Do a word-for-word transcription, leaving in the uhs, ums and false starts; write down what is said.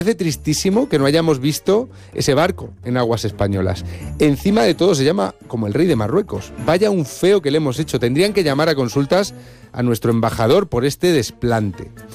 parece tristísimo que no hayamos visto ese barco en aguas españolas. Encima de todo se llama como el rey de Marruecos. Vaya un feo que le hemos hecho. Tendrían que llamar a consultas a nuestro embajador por este desplante.